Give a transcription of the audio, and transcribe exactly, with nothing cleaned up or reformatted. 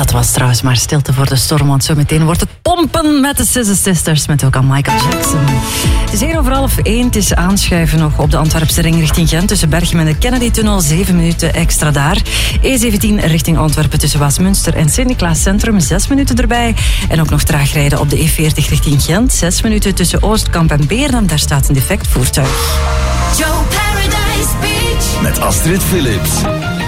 Dat was trouwens maar stilte voor de storm, want zo meteen wordt het pompen met de Scissor Sisters, met ook al Michael Jackson. Het is één over half één, het is aanschuiven nog op de Antwerpse ring richting Gent, tussen Berchem en de Kennedy-tunnel, zeven minuten extra daar. E zeventien richting Antwerpen tussen Waasmunster en Sint-Niklaas Centrum, zes minuten erbij. En ook nog traag rijden op de E veertig richting Gent, zes minuten tussen Oostkamp en Beernem, daar staat een defect voertuig. Joe Paradise Beach met Astrid Philips.